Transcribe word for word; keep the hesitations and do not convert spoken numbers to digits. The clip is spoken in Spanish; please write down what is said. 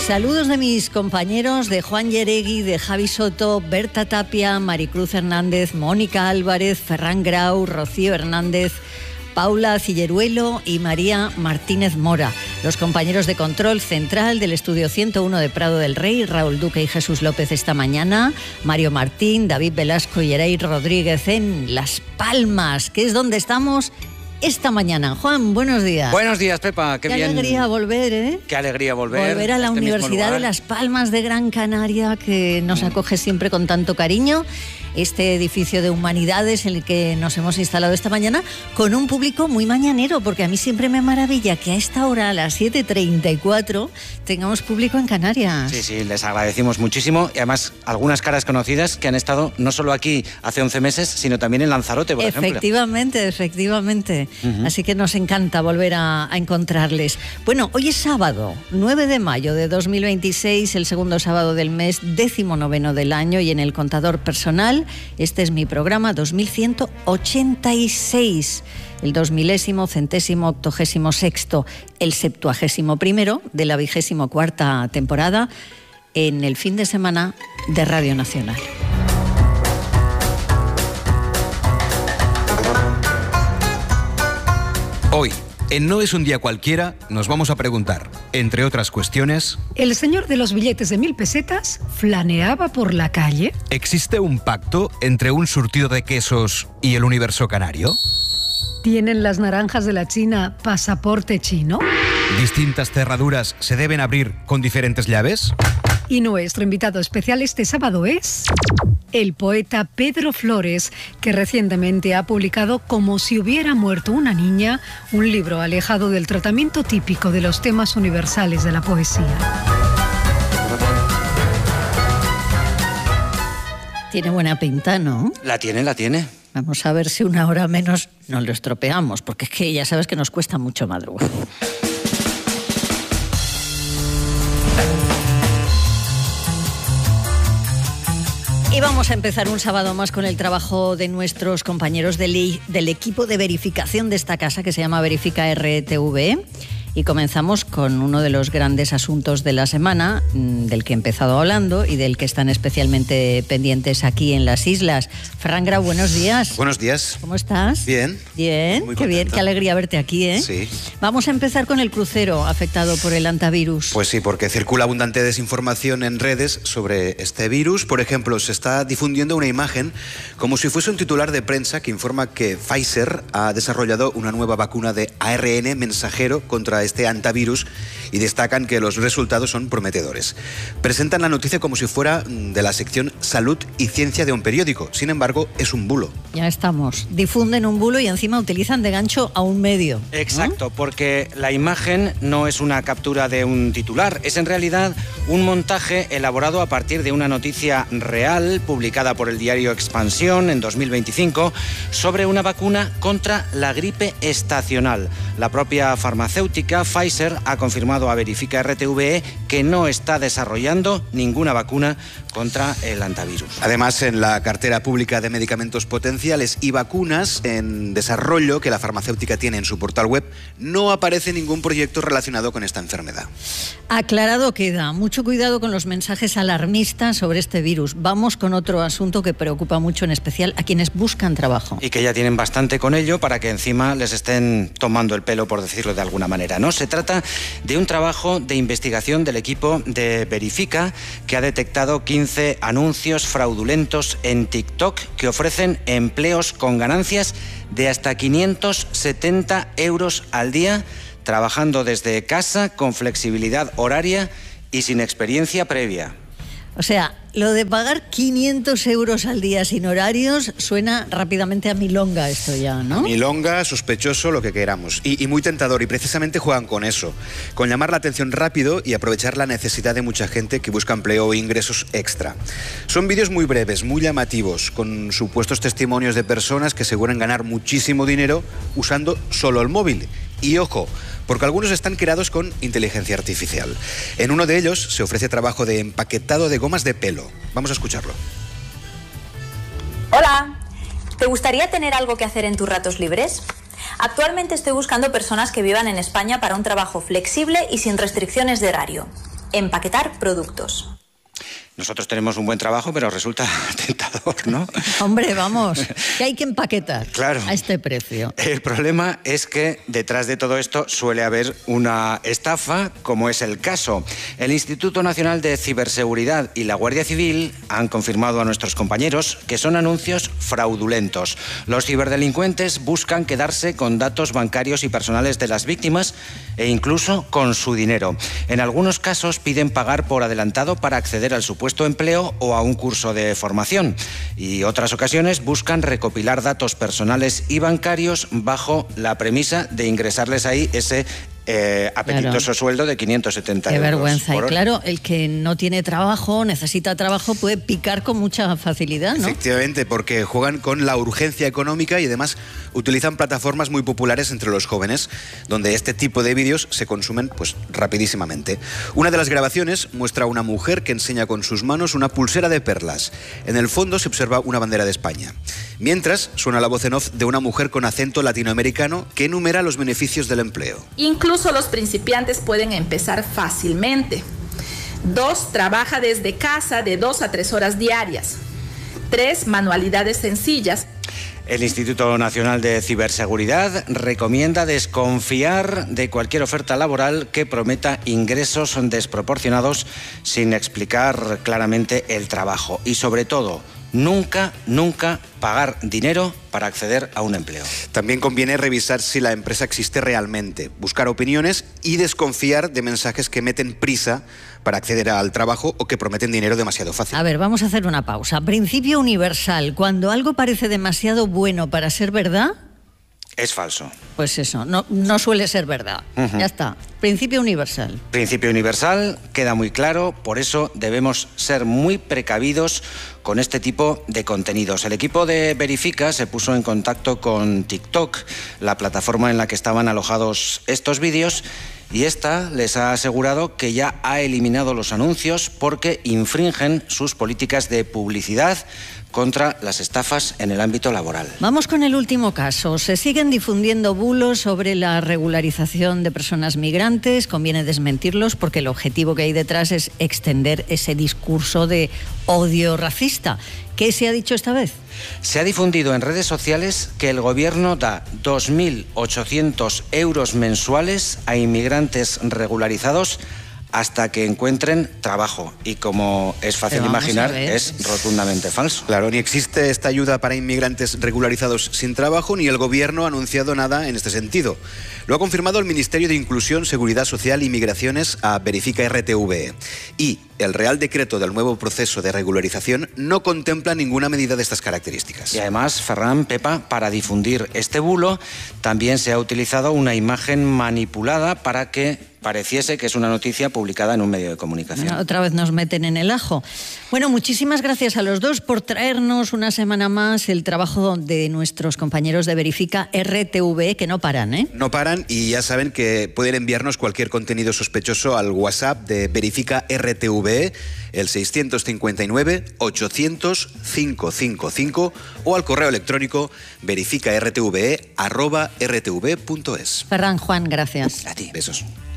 Saludos de mis compañeros, de Juan Yeregui, de Javi Soto, Berta Tapia, Maricruz Hernández, Mónica Álvarez, Ferran Grau, Rocío Hernández, Paula Cilleruelo y María Martínez Mora. Los compañeros de control central del estudio ciento uno de Prado del Rey, Raúl Duque y Jesús López esta mañana, Mario Martín, David Velasco y Ereir Rodríguez en Las Palmas, que es donde estamos esta mañana. Juan, buenos días. Buenos días, Pepa. Qué, Qué bien. alegría volver, ¿eh? Qué alegría volver. Volver a la este Universidad de Las Palmas de Gran Canaria, que nos mm. acoge siempre con tanto cariño. Este edificio de humanidades en el que nos hemos instalado esta mañana con un público muy mañanero, porque a mí siempre me maravilla que a esta hora, a las siete treinta y cuatro, tengamos público en Canarias. Sí, sí, les agradecimos muchísimo y además algunas caras conocidas que han estado no solo aquí hace once meses, sino también en Lanzarote, por efectivamente, ejemplo. Efectivamente, efectivamente. Uh-huh. Así que nos encanta volver a, a encontrarles. Bueno, hoy es sábado, nueve de mayo de dos mil veintiséis, el segundo sábado del mes, décimo noveno del año, y en el contador personal este es mi programa dos mil ciento ochenta y seis, el dos milésimo, centésimo, octogésimo sexto, el septuagésimo primero de la vigésimo cuarta temporada en el fin de semana de Radio Nacional. Hoy, en No es un día cualquiera, nos vamos a preguntar, entre otras cuestiones... ¿El señor de los billetes de mil pesetas flaneaba por la calle? ¿Existe un pacto entre un surtido de quesos y el universo canario? ¿Tienen las naranjas de la China pasaporte chino? ¿Distintas cerraduras se deben abrir con diferentes llaves? Y nuestro invitado especial este sábado es el poeta Pedro Flores, que recientemente ha publicado Como si hubiera muerto una niña, un libro alejado del tratamiento típico de los temas universales de la poesía. Tiene buena pinta, ¿no? La tiene, la tiene. Vamos a ver si una hora menos nos lo estropeamos, porque es que ya sabes que nos cuesta mucho madrugar. Y vamos a empezar un sábado más con el trabajo de nuestros compañeros del, del equipo de verificación de esta casa, que se llama Verifica R T V. Y comenzamos con uno de los grandes asuntos de la semana, del que he empezado hablando y del que están especialmente pendientes aquí en las islas. Ferran Grau, buenos días. Buenos días. ¿Cómo estás? Bien. Bien, muy qué bien, qué alegría verte aquí, ¿eh? Sí. Vamos a empezar con el crucero afectado por el hantavirus. Pues sí, porque circula abundante desinformación en redes sobre este virus. Por ejemplo, se está difundiendo una imagen como si fuese un titular de prensa que informa que Pfizer ha desarrollado una nueva vacuna de A R N mensajero contra este antivirus y destacan que los resultados son prometedores. Presentan la noticia como si fuera de la sección Salud y Ciencia de un periódico. Sin embargo, es un bulo. Ya estamos. Difunden un bulo y encima utilizan de gancho a un medio, ¿no? Exacto, porque la imagen no es una captura de un titular, es en realidad un montaje elaborado a partir de una noticia real publicada por el diario Expansión en dos mil veinticinco sobre una vacuna contra la gripe estacional. La propia farmacéutica Pfizer ha confirmado a Verifica R T V que no está desarrollando ninguna vacuna contra el hantavirus. Además, en la cartera pública de medicamentos potenciales y vacunas en desarrollo que la farmacéutica tiene en su portal web, no aparece ningún proyecto relacionado con esta enfermedad. Aclarado queda. Mucho cuidado con los mensajes alarmistas sobre este virus. Vamos con otro asunto que preocupa mucho, en especial a quienes buscan trabajo. Y que ya tienen bastante con ello para que encima les estén tomando el pelo, por decirlo de alguna manera, ¿no? Se trata de un trabajo de investigación del equipo de Verifica que ha detectado quince anuncios fraudulentos en TikTok que ofrecen empleos con ganancias de hasta quinientos setenta euros al día, trabajando desde casa, con flexibilidad horaria y sin experiencia previa. O sea, lo de pagar quinientos euros al día sin horarios suena rápidamente a milonga esto ya, ¿no? Milonga, sospechoso, lo que queramos. Y, y muy tentador, y precisamente juegan con eso, con llamar la atención rápido y aprovechar la necesidad de mucha gente que busca empleo o ingresos extra. Son vídeos muy breves, muy llamativos, con supuestos testimonios de personas que aseguran ganar muchísimo dinero usando solo el móvil. Y ojo, porque algunos están creados con inteligencia artificial. En uno de ellos se ofrece trabajo de empaquetado de gomas de pelo. Vamos a escucharlo. Hola, ¿te gustaría tener algo que hacer en tus ratos libres? Actualmente estoy buscando personas que vivan en España para un trabajo flexible y sin restricciones de horario. empaquetar productos. Nosotros tenemos un buen trabajo, pero resulta tentador, ¿no? Hombre, vamos, que hay que empaquetar claro. a este precio. El problema es que detrás de todo esto suele haber una estafa, como es el caso. El Instituto Nacional de Ciberseguridad y la Guardia Civil han confirmado a nuestros compañeros que son anuncios fraudulentos. Los ciberdelincuentes buscan quedarse con datos bancarios y personales de las víctimas e incluso con su dinero. En algunos casos piden pagar por adelantado para acceder al supuesto empleo o a un curso de formación. Y otras ocasiones buscan recopilar datos personales y bancarios bajo la premisa de ingresarles ahí ese Eh, apetitoso claro. sueldo de quinientos setenta Qué euros. Qué vergüenza. Por y claro, el que no tiene trabajo, necesita trabajo, puede picar con mucha facilidad, ¿no? Efectivamente, porque juegan con la urgencia económica y además utilizan plataformas muy populares entre los jóvenes, donde este tipo de vídeos se consumen pues rapidísimamente. Una de las grabaciones muestra a una mujer que enseña con sus manos una pulsera de perlas. En el fondo se observa una bandera de España. Mientras, suena la voz en off de una mujer con acento latinoamericano que enumera los beneficios del empleo. Incluso los principiantes pueden empezar fácilmente. Dos, trabaja desde casa de dos a tres horas diarias. Tres, manualidades sencillas. El Instituto Nacional de Ciberseguridad recomienda desconfiar de cualquier oferta laboral que prometa ingresos desproporcionados sin explicar claramente el trabajo. Y sobre todo, nunca, nunca pagar dinero para acceder a un empleo. También conviene revisar si la empresa existe realmente, buscar opiniones y desconfiar de mensajes que meten prisa para acceder al trabajo o que prometen dinero demasiado fácil. A ver, vamos a hacer una pausa. Principio universal. Cuando algo parece demasiado bueno para ser verdad, es falso. Pues eso, no, no suele ser verdad. Uh-huh. Ya está. Principio universal. Principio universal, queda muy claro, por eso debemos ser muy precavidos con este tipo de contenidos. El equipo de Verifica se puso en contacto con TikTok, la plataforma en la que estaban alojados estos vídeos, y esta les ha asegurado que ya ha eliminado los anuncios porque infringen sus políticas de publicidad contra las estafas en el ámbito laboral. Vamos con el último caso. Se siguen difundiendo bulos sobre la regularización de personas migrantes. Conviene desmentirlos porque el objetivo que hay detrás es extender ese discurso de odio racista. ¿Qué se ha dicho esta vez? Se ha difundido en redes sociales que el gobierno da dos mil ochocientos euros mensuales a inmigrantes regularizados hasta que encuentren trabajo. Y como es fácil imaginar, es rotundamente falso. Claro, ni existe esta ayuda para inmigrantes regularizados sin trabajo, ni el gobierno ha anunciado nada en este sentido. Lo ha confirmado el Ministerio de Inclusión, Seguridad Social y Migraciones a Verifica R T V E. Y el Real Decreto del nuevo proceso de regularización no contempla ninguna medida de estas características. Y además, Ferran, Pepa, para difundir este bulo, también se ha utilizado una imagen manipulada para que pareciese que es una noticia publicada en un medio de comunicación. Bueno, otra vez nos meten en el ajo. Bueno, muchísimas gracias a los dos por traernos una semana más el trabajo de nuestros compañeros de Verifica R T V E, que no paran, ¿eh? No paran, y ya saben que pueden enviarnos cualquier contenido sospechoso al WhatsApp de Verifica R T V E, el seiscientos cincuenta y nueve, ochocientos, quinientos cincuenta y cinco, o al correo electrónico verificartve arroba rtv punto es. Ferran, Juan, gracias. A ti. Besos.